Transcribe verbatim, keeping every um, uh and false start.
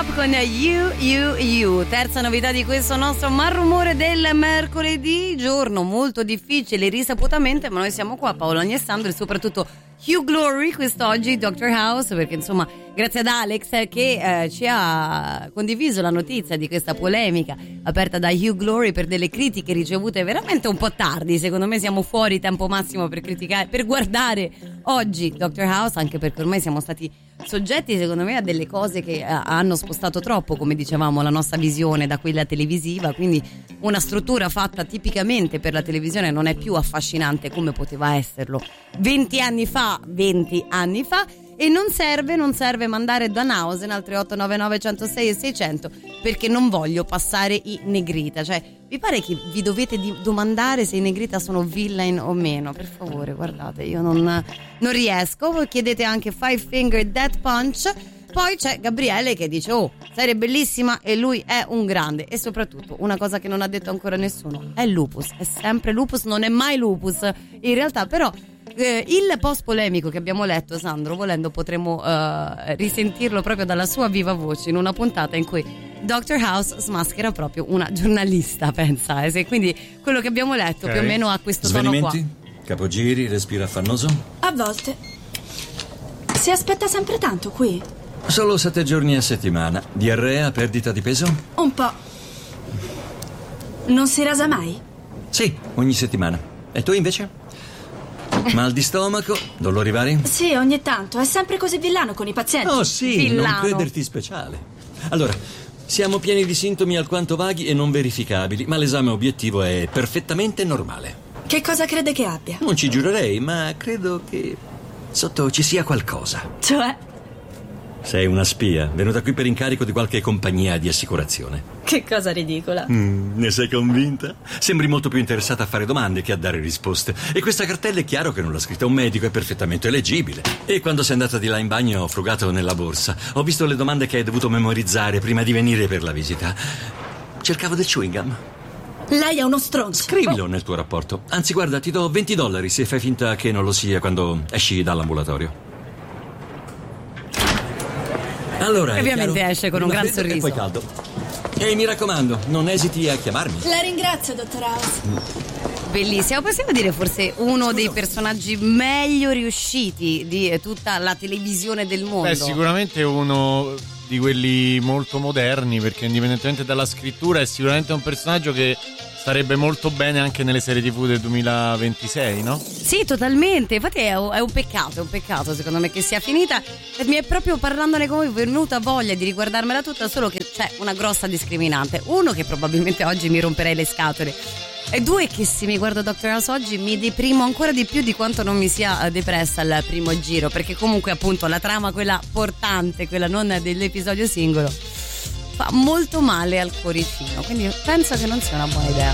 Pop con You, You, You. Terza novità di questo nostro malrumore del mercoledì, giorno molto difficile risaputamente, ma noi siamo qua, Paolo Agnessandro e soprattutto Hugh Glory quest'oggi, Doctor House, perché insomma grazie ad Alex che eh, ci ha condiviso la notizia di questa polemica aperta da Hugh Glory per delle critiche ricevute veramente un po' tardi. Secondo me siamo fuori tempo massimo per criticare, per guardare oggi Doctor House, anche perché ormai siamo stati soggetti secondo me a delle cose che eh, hanno spostato troppo, come dicevamo, la nostra visione da quella televisiva, quindi una struttura fatta tipicamente per la televisione non è più affascinante come poteva esserlo venti anni fa, venti anni fa. E non serve, non serve mandare Danhausen al tre otto nove nove uno zero sei e seicento, perché non voglio passare i Negrita. Cioè, vi pare che vi dovete di- domandare se i Negrita sono villain o meno? Per favore, guardate, io non, non riesco. Voi chiedete anche Five Finger Death Punch. Poi c'è Gabriele che dice: oh, serie bellissima e lui è un grande. E soprattutto una cosa che non ha detto ancora nessuno, è lupus, è sempre lupus, non è mai lupus in realtà. Però Eh, il post polemico che abbiamo letto, Sandro, volendo potremo eh, risentirlo proprio dalla sua viva voce in una puntata in cui Doctor House smaschera proprio una giornalista, pensa, eh, se quindi quello che abbiamo letto okay. più o meno ha questo tono qua. Capogiri, respiro affannoso? A volte. Si aspetta sempre tanto qui? Solo sette giorni a settimana. Diarrea, perdita di peso? Un po'. Non si rasa mai? Sì, ogni settimana. E tu invece? Mal di stomaco? Dolori vari? Sì, ogni tanto. È sempre così villano con i pazienti. Oh sì, villano. Non crederti speciale. Allora, siamo pieni di sintomi alquanto vaghi e non verificabili, ma l'esame obiettivo è perfettamente normale. Che cosa crede che abbia? Non ci giurerei, ma credo che sotto ci sia qualcosa. Cioè? Sei una spia, venuta qui per incarico di qualche compagnia di assicurazione. Che cosa ridicola. Mm, ne sei convinta? Sembri molto più interessata a fare domande che a dare risposte. E questa cartella è chiaro che non l'ha scritta un medico, è perfettamente leggibile. E quando sei andata di là in bagno ho frugato nella borsa. Ho visto le domande che hai dovuto memorizzare prima di venire per la visita. Cercavo del chewing gum. Lei è uno stronzo. Scrivilo oh. nel tuo rapporto. Anzi, guarda, ti do venti dollari se fai finta che non lo sia quando esci dall'ambulatorio. Allora, ovviamente chiaro, esce con un gran sorriso. E poi caldo. E mi raccomando, non esiti a chiamarmi. La ringrazio, dottor House. Bellissimo, possiamo dire forse uno dei personaggi meglio riusciti di tutta la televisione del mondo. Beh, sicuramente uno di quelli molto moderni, perché indipendentemente dalla scrittura è sicuramente un personaggio che starebbe molto bene anche nelle serie tivù del duemilaventisei, no? Sì, totalmente. Infatti è un, è un peccato, è un peccato secondo me che sia finita. Mi è proprio, parlandone con voi, venuta voglia di riguardarmela tutta, solo che c'è una grossa discriminante. Uno, che probabilmente oggi mi romperei le scatole, e due, che se mi guardo Doctor House oggi mi deprimo ancora di più di quanto non mi sia depressa al primo giro, perché comunque appunto la trama, quella portante, quella non dell'episodio singolo, fa molto male al cuoricino, quindi penso che non sia una buona idea.